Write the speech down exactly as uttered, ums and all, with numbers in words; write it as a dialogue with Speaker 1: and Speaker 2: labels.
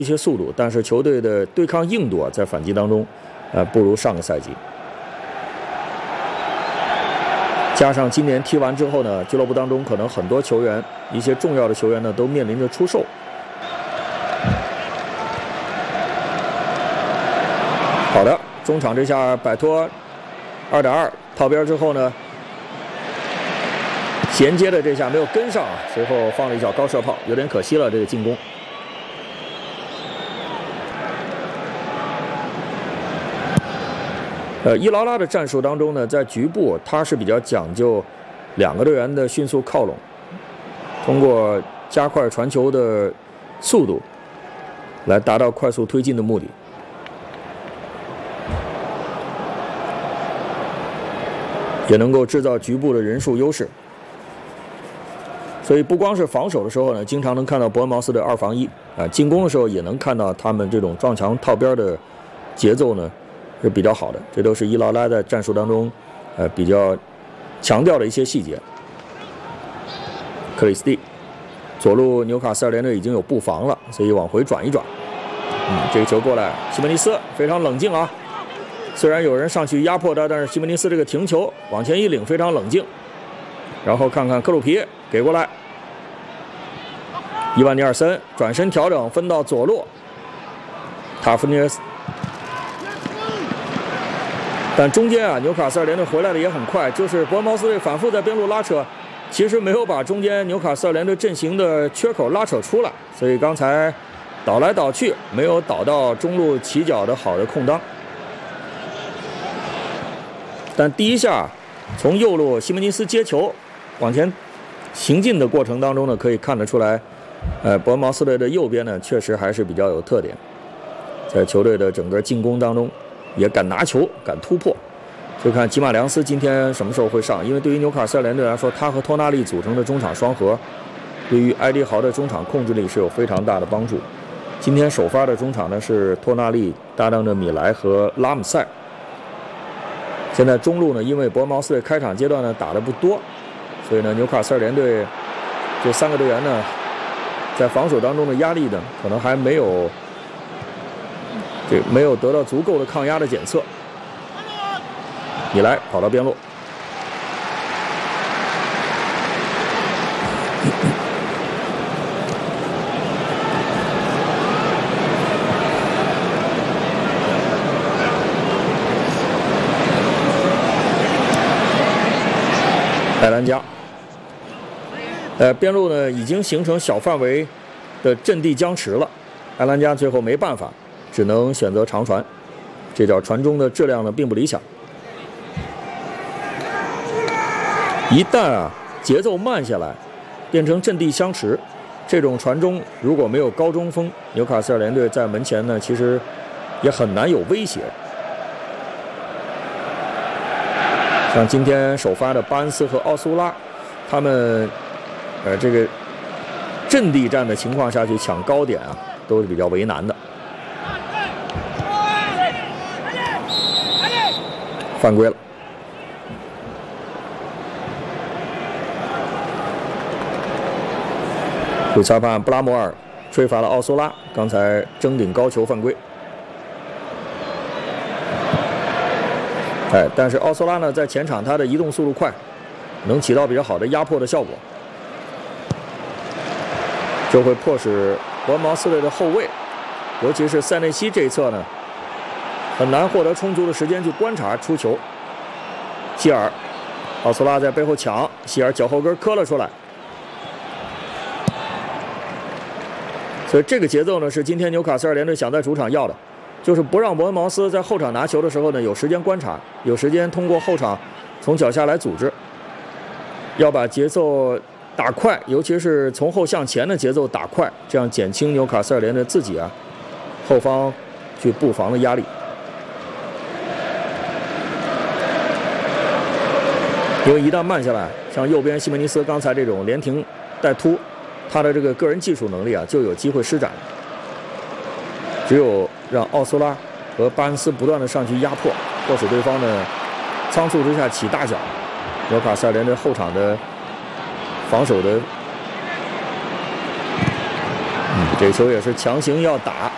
Speaker 1: 一些速度，但是球队的对抗硬度啊，在反击当中，呃，不如上个赛季。加上今年踢完之后呢，俱乐部当中可能很多球员，一些重要的球员呢，都面临着出售。好的，中场这下摆脱二点二套边之后呢，衔接的这下没有跟上啊，随后放了一脚高射炮，有点可惜了这个进攻。 呃，伊劳拉的战术当中呢，在局部他是比较讲究两个队员的迅速靠拢，通过加快传球的速度，来达到快速推进的目的。也能够制造局部的人数优势。所以不光是防守的时候呢，经常能看到伯恩茅斯的二防一啊，进攻的时候也能看到他们这种撞墙套边的节奏呢。 是比较好的，这都是伊劳拉在战术当中，呃，比较强调的一些细节。克里斯蒂，左路纽卡斯尔联队已经有布防了，所以往回转一转。嗯，这个球过来，西门尼斯非常冷静啊。虽然有人上去压迫他，但是西门尼斯这个停球往前一领，非常冷静。然后看看克鲁皮给过来，伊万尼尔森转身调整，分到左路，塔夫尼尔斯。 但中间啊，纽卡斯尔联队回来的也很快，就是伯恩茅斯队反复在边路拉扯，其实没有把中间纽卡斯尔联队阵型的缺口拉扯出来，所以刚才倒来倒去，没有倒到中路起脚的好的空当。但第一下从右路西门尼斯接球往前行进的过程当中呢，可以看得出来，呃，伯恩茅斯队的右边呢确实还是比较有特点，在球队的整个进攻当中。 也敢拿球，敢突破，就看吉马良斯今天什么时候会上。因为对于纽卡斯尔联队来说，他和托纳利组成的中场双核，对于埃迪豪的中场控制力是有非常大的帮助。今天首发的中场呢是托纳利搭档着米莱和拉姆塞。现在中路呢，因为伯恩茅斯队开场阶段呢打得不多，所以呢纽卡斯尔联队这三个队员呢，在防守当中的压力呢，可能还没有。 这没有得到足够的抗压的检测，米莱跑到边路，埃兰加，呃，边路呢已经形成小范围的阵地僵持了，埃兰加最后没办法。 只能选择长传，这脚传中的质量呢并不理想。一旦啊节奏慢下来，变成阵地相持，这种传中如果没有高中锋，纽卡斯尔联队在门前呢其实也很难有威胁。像今天首发的巴恩斯和奥苏拉，他们呃这个阵地战的情况下去抢高点啊，都是比较为难的。 犯规了，主裁判布拉摩尔吹罚了奥苏拉刚才争顶高球犯规。哎，但是奥苏拉呢，在前场他的移动速度快，能起到比较好的压迫的效果，就会迫使伯恩茅斯队的后卫，尤其是塞内西这一侧呢。 很难获得充足的时间去观察出球。希尔，奥苏拉在背后抢，希尔脚后跟磕了出来。所以这个节奏呢，是今天纽卡斯尔联队想在主场要的，就是不让伯恩茅斯在后场拿球的时候呢有时间观察，有时间通过后场从脚下来组织，要把节奏打快，尤其是从后向前的节奏打快，这样减轻纽卡斯尔联队自己啊后方去布防的压力。 因为一旦慢下来，像右边西门尼斯刚才这种连停带突，他的这个个人技术能力啊就有机会施展。只有让奥苏拉和巴恩斯不断的上去压迫，迫使对方呢仓促之下起大脚，纽卡斯尔联队后场的防守的，嗯，这球也是强行要打，